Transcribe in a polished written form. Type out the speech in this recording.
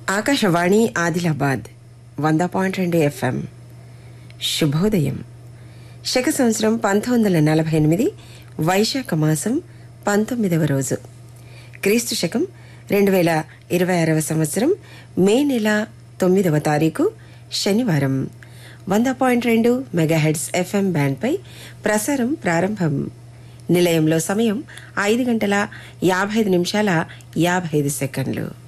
Akashvani Adilabad 100.2 FM. శుభోదయం. శక సంవత్సరం 1948 వైశాఖ మాసం 19వ రోజు. క్రీస్తు శకం 2026 సంవత్సరం మే నెల 9వ తారీఖు శనివారం. 100.2 మెగాహెర్ట్జ్ FM బ్యాండ్పై ప్రసారం ప్రారంభం. నిలయంలో సమయం 5 గంటల 55 నిమిషాల 55 సెకండ్లు.